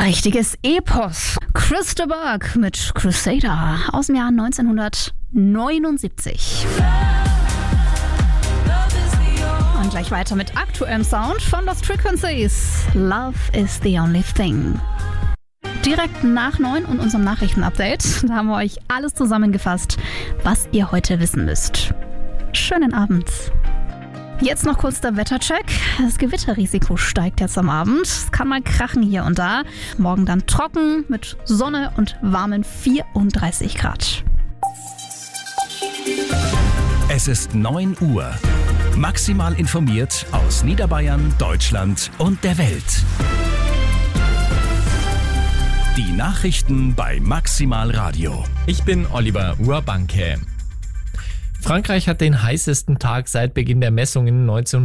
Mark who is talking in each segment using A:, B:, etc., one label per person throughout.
A: Richtiges Epos. Chris de Burgh mit Crusader aus dem Jahr 1979. Und gleich weiter mit aktuellem Sound von Lost Frequencies. Love is the only thing. Direkt nach 9 und unserem Nachrichtenupdate, da haben wir euch alles zusammengefasst, was ihr heute wissen müsst. Schönen Abend. Jetzt noch kurz der Wettercheck. Das Gewitterrisiko steigt jetzt am Abend. Es kann mal krachen hier und da. Morgen dann trocken mit Sonne und warmen 34 Grad.
B: Es ist 9 Uhr. Maximal informiert aus Niederbayern, Deutschland und der Welt. Die Nachrichten bei Maximal Radio.
C: Ich bin Oliver Urbanke. Frankreich hat den heißesten Tag seit Beginn der Messungen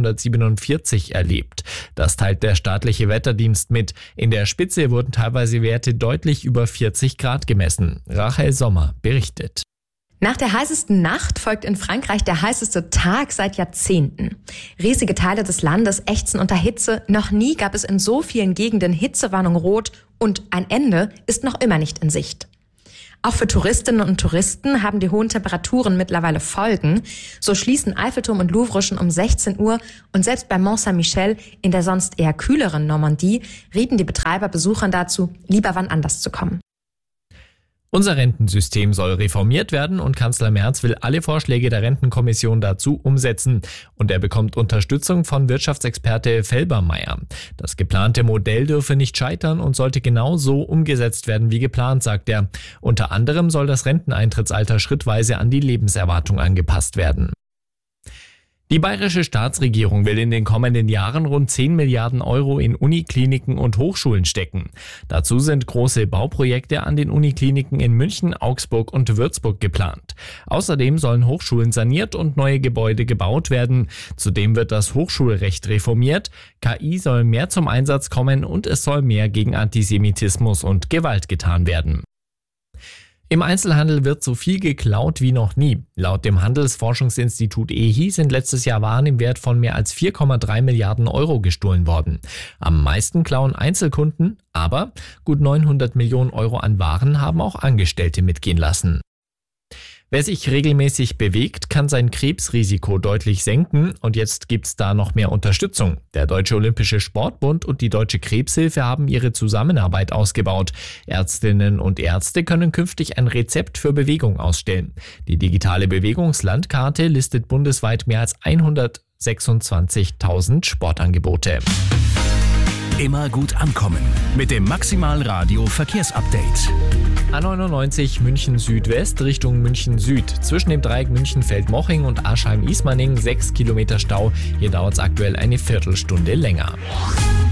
C: 1947 erlebt. Das teilt der staatliche Wetterdienst mit. In der Spitze wurden teilweise Werte deutlich über 40 Grad gemessen. Rachel Sommer berichtet.
D: Nach der heißesten Nacht folgt in Frankreich der heißeste Tag seit Jahrzehnten. Riesige Teile des Landes ächzen unter Hitze. Noch nie gab es in so vielen Gegenden Hitzewarnung rot und ein Ende ist noch immer nicht in Sicht. Auch für Touristinnen und Touristen haben die hohen Temperaturen mittlerweile Folgen. So schließen Eiffelturm und Louvre schon um 16 Uhr und selbst bei Mont Saint-Michel in der sonst eher kühleren Normandie rieten die Betreiber Besuchern dazu, lieber wann anders zu kommen.
C: Unser Rentensystem soll reformiert werden und Kanzler Merz will alle Vorschläge der Rentenkommission dazu umsetzen. Und er bekommt Unterstützung von Wirtschaftsexperte Felbermayr. Das geplante Modell dürfe nicht scheitern und sollte genau so umgesetzt werden wie geplant, sagt er. Unter anderem soll das Renteneintrittsalter schrittweise an die Lebenserwartung angepasst werden. Die bayerische Staatsregierung will in den kommenden Jahren rund 10 Milliarden Euro in Unikliniken und Hochschulen stecken. Dazu sind große Bauprojekte an den Unikliniken in München, Augsburg und Würzburg geplant. Außerdem sollen Hochschulen saniert und neue Gebäude gebaut werden. Zudem wird das Hochschulrecht reformiert. KI soll mehr zum Einsatz kommen und es soll mehr gegen Antisemitismus und Gewalt getan werden. Im Einzelhandel wird so viel geklaut wie noch nie. Laut dem Handelsforschungsinstitut EHI sind letztes Jahr Waren im Wert von mehr als 4,3 Milliarden Euro gestohlen worden. Am meisten klauen Einzelkunden, aber gut 900 Millionen Euro an Waren haben auch Angestellte mitgehen lassen. Wer sich regelmäßig bewegt, kann sein Krebsrisiko deutlich senken und jetzt gibt's da noch mehr Unterstützung. Der Deutsche Olympische Sportbund und die Deutsche Krebshilfe haben ihre Zusammenarbeit ausgebaut. Ärztinnen und Ärzte können künftig ein Rezept für Bewegung ausstellen. Die digitale Bewegungslandkarte listet bundesweit mehr als 126.000 Sportangebote.
B: Immer gut ankommen mit dem Maximal Radio Verkehrsupdate.
C: A99 München Südwest Richtung München Süd. Zwischen dem Dreieck München-Feldmoching und Aschheim-Ismaning 6 Kilometer Stau. Hier dauert es aktuell eine Viertelstunde länger.